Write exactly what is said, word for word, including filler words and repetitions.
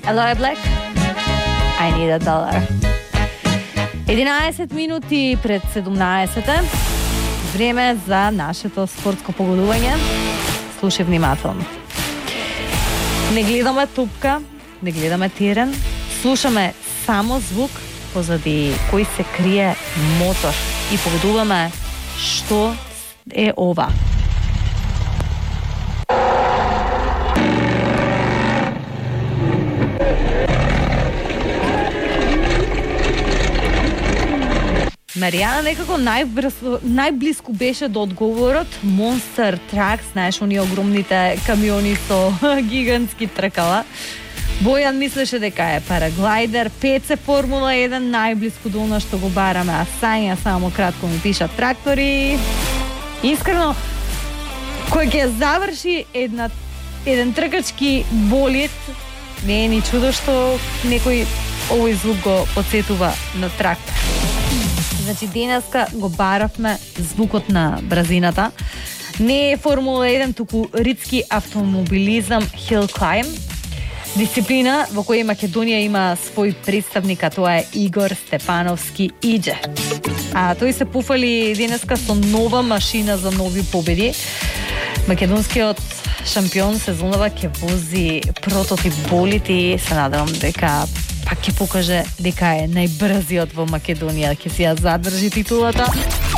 Aloe Black, I Need a Dollar. единаесет минути пред седумнаесет. Време за нашето спортско погодување. Слушај внимателно. Не гледаме тупка, не гледаме терен, слушаме само звук позади кој се крие мотор и погодуваме што е ова. Маријана некако најбрзо, најблиску беше до одговорот. Monster Trucks, знаеш, оние огромните камиони со гигантски тркала. Бојан мислеше дека е параглайдер, пет се Формула еден, најблиску до она што го бараме, а Сања само кратко ми пиша трактори. Искрено, кој ќе заврши една, еден тркачки болид, не е ни чудо што некој овој звук го подсетува на трактор. Значи, денеска го баравме звукот на брзината. Не е Формула еден, туку ридски автомобилизам Hill Climb. Дисциплина во која Македонија има свој представник, а тоа е Игор Степановски Иџе. А тој се пуфали денеска со нова машина за нови победи. Македонскиот шампион сезонава ќе вози прототип болид и се надевам дека пак ќе покаже дека е најбрзиот во Македонија, ќе си ја задржи титулата.